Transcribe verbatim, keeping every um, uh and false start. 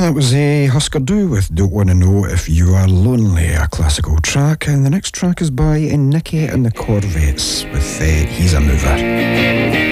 That was a Husker Du with Don't Wanna Know If You Are Lonely, a classical track. And the next track is by Nicky and the Corvettes with uh, He's a Mover.